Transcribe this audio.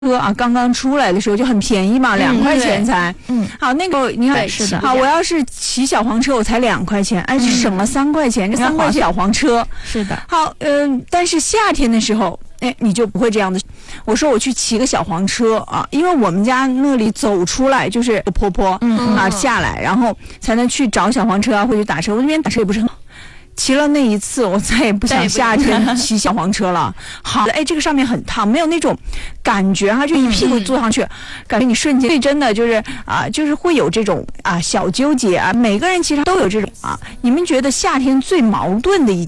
车啊，刚刚出来的时候就很便宜嘛，2块钱才。好，那个你看， 是的。 好，我要是骑小黄车，我才2块钱，哎，省了3块钱，这3块钱小黄车。 是的。 好，但是夏天的时候，哎，你就不会这样的。我说我去骑个小黄车啊，因为我们家那里走出来就是坡啊下来，然后才能去找小黄车啊，或者打车。我那边打车也不是很好。骑了那一次，我再也不想夏天骑小黄车了。好的，哎，这个上面很烫，没有那种感觉哈，就一屁股坐上去，感觉你瞬间真的就是就是会有这种小纠结啊。每个人其实都有这种你们觉得夏天最矛盾的一件